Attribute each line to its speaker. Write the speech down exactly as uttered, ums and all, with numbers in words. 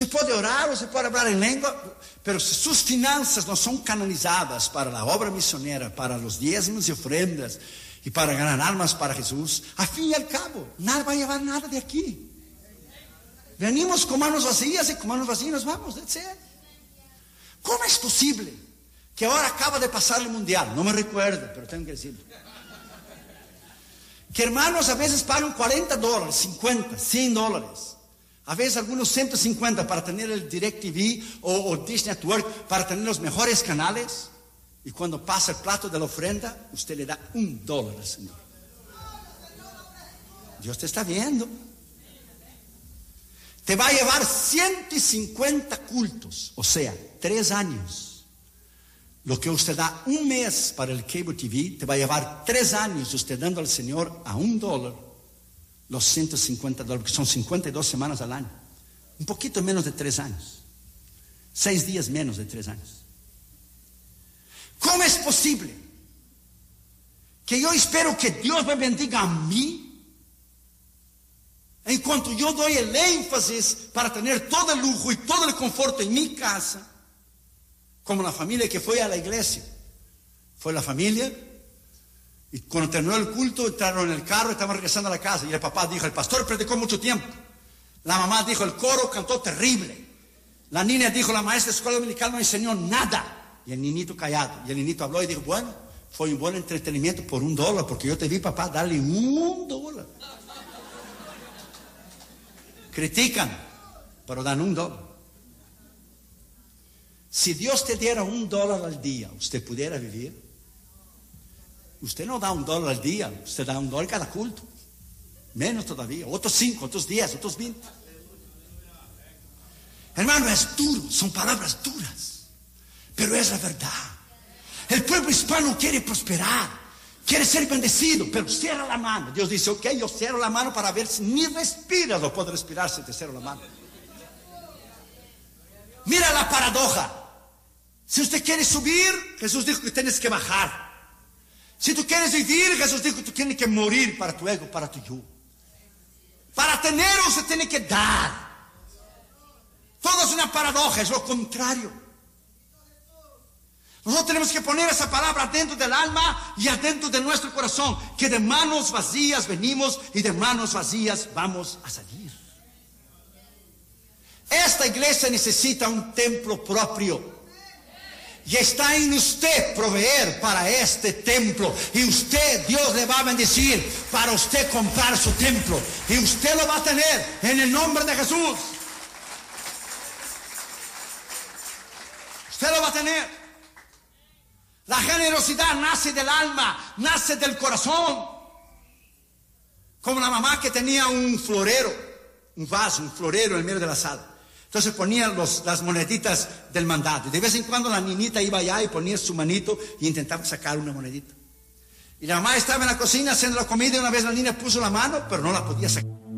Speaker 1: puede orar, usted puede hablar en lengua, pero si sus finanzas no son canalizadas para la obra misionera, para los diezmos y ofrendas y para ganar almas para Jesús, al fin y al cabo, nada va a llevar nada de aquí. Venimos con manos vacías y con manos vacías nos vamos, that's it. ¿Cómo es posible que ahora acaba de pasar el mundial? No me recuerdo, pero tengo que decirlo. Que hermanos a veces pagan cuarenta dólares, cincuenta, cien dólares. A veces algunos ciento cincuenta para tener el DirecTV o, o Disney Network, para tener los mejores canales. Y cuando pasa el plato de la ofrenda, usted le da un dólar al Señor. Dios te está viendo. Te va a llevar ciento cincuenta cultos, o sea, tres años. Lo que usted da un mes para el Cable T V, te va a llevar tres años usted dando al Señor a un dólar los ciento cincuenta dólares, que son cincuenta y dos semanas al año. Un poquito menos de tres años. Seis días menos de tres años. ¿Cómo es posible que yo espero que Dios me bendiga a mí, en cuanto yo doy el énfasis para tener todo el lujo y todo el confort en mi casa, como la familia que fue a la iglesia? Fue la familia, y cuando terminó el culto entraron en el carro y estaban regresando a la casa, y el papá dijo: el pastor predicó mucho tiempo. La mamá dijo: el coro cantó terrible. La niña dijo: la maestra de escuela dominical no enseñó nada. Y el niñito callado, y el niñito habló y dijo: bueno, fue un buen entretenimiento por un dólar, porque yo te vi, papá, darle un dólar. Critican, pero dan un dólar. Si Dios te diera un dólar al día, ¿usted pudiera vivir? Usted no da un dólar al día, usted da un dólar cada culto. Menos todavía, otros cinco, otros diez, otros veinte. Hermano, es duro, son palabras duras, pero es la verdad. El pueblo hispano quiere prosperar, quiere ser bendecido, pero cierra la mano. Dios dice: ok, yo cierro la mano para ver si ni respiras o puedo respirar si te cierro la mano. Mira la paradoja. Si usted quiere subir, Jesús dijo que tienes que bajar. Si tú quieres vivir, Jesús dijo que tú tienes que morir para tu ego, para tu yo. Para tener, usted tiene que dar. Todo es una paradoja, es lo contrario. Nosotros tenemos que poner esa palabra dentro del alma y adentro de nuestro corazón, que de manos vacías venimos y de manos vacías vamos a salir. Esta iglesia necesita un templo propio. Y está en usted proveer para este templo. Y usted, Dios le va a bendecir para usted comprar su templo. Y usted lo va a tener en el nombre de Jesús. Usted lo va a tener. La generosidad nace del alma, nace del corazón. Como la mamá que tenía un florero, un vaso, un florero en medio de la sala. Entonces ponían los, las moneditas del mandato. Y de vez en cuando la niñita iba allá y ponía su manito y intentaba sacar una monedita. Y la mamá estaba en la cocina haciendo la comida y una vez la niña puso la mano, pero no la podía sacar.